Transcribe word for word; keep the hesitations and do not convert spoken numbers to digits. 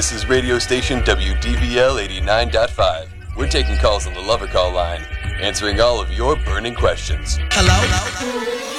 This is radio station W D V L eighty-nine point five. We're taking calls on the Lover Call line, answering all of your burning questions. Hello? Hello?